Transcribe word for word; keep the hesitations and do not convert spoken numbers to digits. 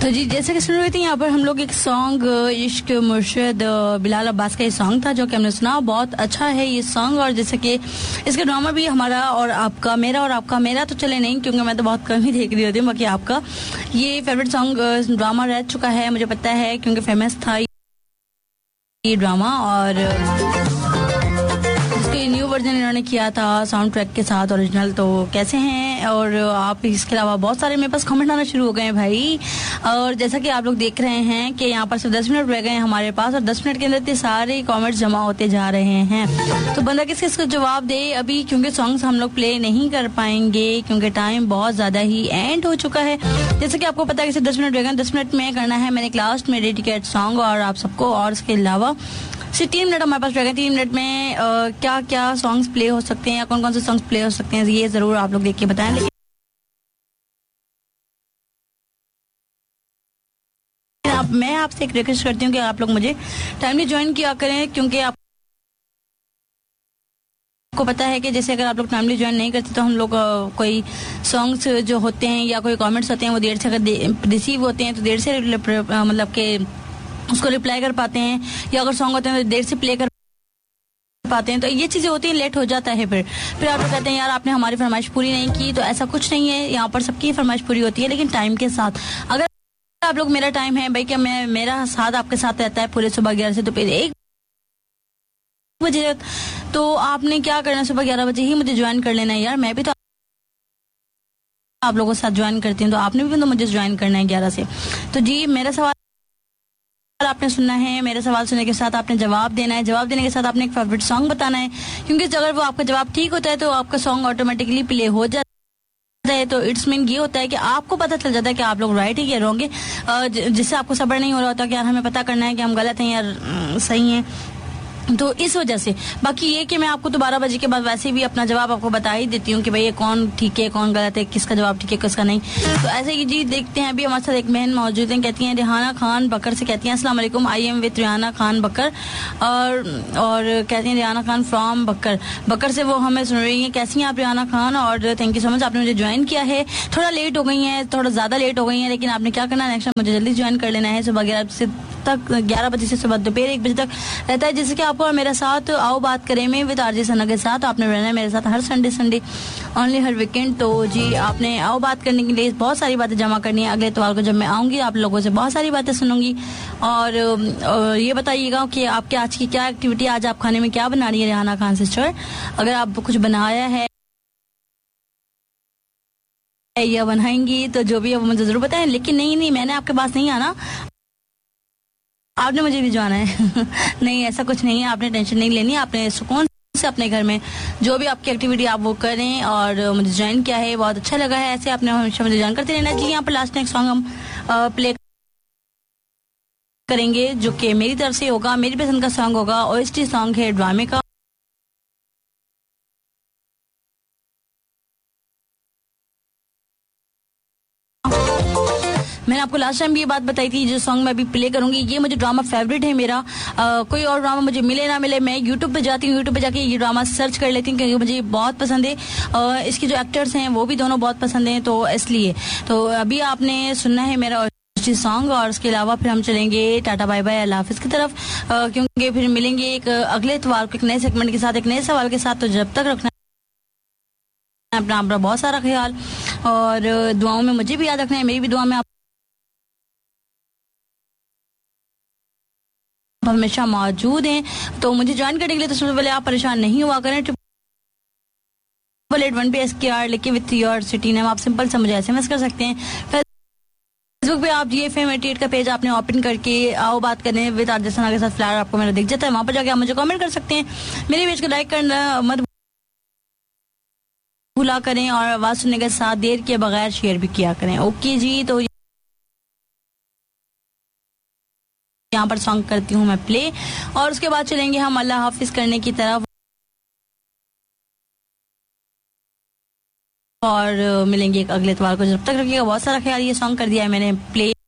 तो जी जैसे कि सुन रहे थे यहाँ पर हम लोग एक सॉन्ग इश्क मुर्शिद बिलाल अब्बास का ये सॉन्ग था जो कि हमने सुना। बहुत अच्छा है ये सॉन्ग। और जैसे कि इसका ड्रामा भी हमारा और आपका, मेरा और आपका, मेरा तो चले नहीं क्योंकि मैं तो बहुत कम ही देख रही होती हूँ, बाकी आपका ये फेवरेट सॉन्ग ड्रामा रह चुका है, मुझे पता है क्योंकि फेमस था ये ड्रामा। और न्यू वर्जन इन्होंने किया था साउंड ट्रैक के साथ ओरिजिनल। तो कैसे हैं? और आप इसके अलावा बहुत सारे मेरे पास कमेंट आना शुरू हो गए हैं भाई। और जैसा कि आप लोग देख रहे हैं कि यहाँ पर सिर्फ दस मिनट रह गए हैं हमारे पास और दस मिनट के अंदर इतने सारे कमेंट्स जमा होते जा रहे हैं। तो बंदा किस किस को जवाब दे अभी, क्योंकि सॉन्ग्स हम लोग प्ले नहीं कर पाएंगे क्योंकि टाइम बहुत ज्यादा ही एंड हो चुका है। जैसे कि आपको पता है कि सिर्फ दस मिनट रह गए, दस मिनट में करना है मैंने लास्ट में डेडिकेट सॉन्ग और आप सबको। और इसके अलावा सिर्फ तीन मिनट हमारे पास रह गए। तीन मिनट में आ, क्या क्या सॉन्ग्स प्ले हो सकते हैं या कौन कौन से सॉन्ग्स प्ले हो सकते हैं ये जरूर आप लोग देख के बताएं। लेकिन आप, मैं आपसे एक रिक्वेस्ट करती हूँ कि आप लोग मुझे टाइमली ज्वाइन किया करें, क्योंकि आप को पता है कि जैसे अगर आप लोग टाइमली ज्वाइन नहीं करते तो हम लोग कोई सॉन्ग्स जो होते हैं या कोई कमेंट्स होते हैं वो देर से अगर रिसीव होते हैं तो देर से मतलब के उसको रिप्लाई कर पाते हैं, या अगर सॉन्ग होते हैं तो देर से प्ले कर पाते हैं। तो ये चीजें होती हैं, लेट हो जाता है। फिर फिर आप लोग कहते हैं यार आपने हमारी फरमाइश पूरी नहीं की। तो ऐसा कुछ नहीं है, यहाँ पर सबकी फरमाइश पूरी होती है लेकिन टाइम के साथ। अगर आप लोग मेरा टाइम है भाई, क्या मैं मेरा साथ आपके साथ रहता है पूरे सुबह ग्यारह से तो फिर एक बजे, तो आपने क्या करना, सुबह ग्यारह बजे ही मुझे ज्वाइन कर लेना है यार। मैं भी तो आप लोगों के साथ ज्वाइन करती हूँ, तो आपने भी तो मुझे ज्वाइन करना है ग्यारह से। तो जी मेरा सवाल आपने सुनना है, मेरे सवाल सुनने के साथ आपने जवाब देना है, जवाब देने के साथ आपने एक फेवरेट सॉन्ग बताना है, क्योंकि अगर वो आपका जवाब ठीक होता है तो आपका सॉन्ग ऑटोमेटिकली प्ले हो जाता है। तो इट्स मीन ये होता है कि आपको पता चल जाता है कि आप लोग राइट है या रॉन्ग है, जिससे आपको सब्र नहीं हो रहा होता कि यार हमें पता करना है कि हम गलत हैं या सही हैं। तो इस वजह से बाकी ये कि मैं आपको तो बारह बजे के बाद वैसे भी अपना जवाब आपको बता ही देती हूँ कि भाई ये कौन ठीक है कौन गलत है, किसका जवाब ठीक है किसका नहीं। तो ऐसे ही जी देखते हैं। अभी हमारे साथ एक बहन मौजूद हैं, कहती हैं रिहाना खान बकर से, कहती हैं अस्सलाम वालेकुम, I am with Rihanna Khan बकर। और और कहती हैं रिहाना खान फ्रॉम बकर, बकर से वो हमें सुन रही हैं। कैसी हैं आप रिहाना खान? और थैंक यू सो मच, आपने मुझे ज्वाइन किया है। थोड़ा लेट हो गई हैं, थोड़ा ज्यादा लेट हो गई हैं, लेकिन आपने क्या करना है नेक्स्ट मुझे जल्दी ज्वाइन कर लेना है। सुबह ग्यारह से तक ग्यारह बजे से सुबह दोपहर एक बजे तक रहता है, जैसे कि आपको और मेरे साथ आओ बात करें में विद आरजे सना के साथ। आपने रहना है मेरे साथ हर संडे संडे ओनली हर वीकेंड। तो जी आपने आओ बात करने के लिए बहुत सारी बातें जमा करनी है। अगले इतवार को जब मैं आऊंगी आप लोगों से बहुत सारी बातें सुनूंगी। और, और ये बताइएगा कि आपके आज की क्या एक्टिविटी, आज आप खाने में क्या बना रही है रिहाना खान सिस्टर? अगर आप कुछ बनाया है या बनाएंगी तो जो भी है वो मुझे जरूर बताएं। लेकिन नहीं नहीं मैंने आपके पास नहीं आना, आपने मुझे भी जाना है। नहीं ऐसा कुछ नहीं है, आपने टेंशन नहीं लेनी, आपने सुकून से अपने घर में जो भी आपकी एक्टिविटी आप वो करें। और मुझे ज्वाइन किया है, बहुत अच्छा लगा है, ऐसे आपने हमेशा मुझे ज्वाइन करते रहना। जी यहाँ पर लास्ट नेक्स्ट सॉन्ग हम प्ले करेंगे जो कि मेरी तरफ से होगा, मेरी पसंद का सॉन्ग होगा। ओएसटी सॉन्ग है ड्रामे का। मैंने आपको लास्ट टाइम भी ये बात बताई थी, जो सॉन्ग मैं अभी प्ले करूंगी ये मुझे ड्रामा फेवरेट है मेरा। आ, कोई और ड्रामा मुझे मिले ना मिले, मैं यूट्यूब पे जाती हूँ, यूट्यूब पे जाके ये ड्रामा सर्च कर लेती हूँ क्योंकि मुझे बहुत पसंद है। आ, इसके जो एक्टर्स हैं वो भी दोनों बहुत पसंद हैं, तो इसलिए तो अभी आपने सुनना है मेरा सॉन्ग। और उसके अलावा फिर हम चलेंगे टाटा बाय बाय अल्लाह हाफिज की तरफ, आ, क्योंकि फिर मिलेंगे एक अगले इतवार को एक नए सेगमेंट के साथ, एक नए सवाल के साथ। तो जब तक रखना अपना अपना बहुत सारा ख्याल और दुआओं में मुझे भी याद रखना है, मेरी भी दुआ में आप हमेशा मौजूद हैं। तो मुझे ज्वाइन करने के लिए तो सबसे पहले आप परेशान नहीं हुआ करें, ट्रिपल एट वन पे एस के आर लेके विथ योर सिटी नेम आप सिंपल से मुझे एसएमएस कर सकते हैं। फेसबुक पे आप जी एफ एम एटी एट का पेज आपने ओपन करके आओ बात करने विद आरजे सना के साथ फ्लैर आपको मेरा दिख जाता है, वहां पर जाके आप मुझे कमेंट कर सकते हैं। मेरे पेज को लाइक करना मत भूला करें और आवाज सुनने के साथ देर के बगैर शेयर भी किया करें। ओके जी, तो यहाँ पर सॉन्ग करती हूँ मैं प्ले और उसके बाद चलेंगे हम अल्लाह हाफिज करने की तरफ और मिलेंगे एक अगले इतवार को। जब तक रखिएगा बहुत सारा ख्याल। ये सॉन्ग कर दिया है मैंने प्ले।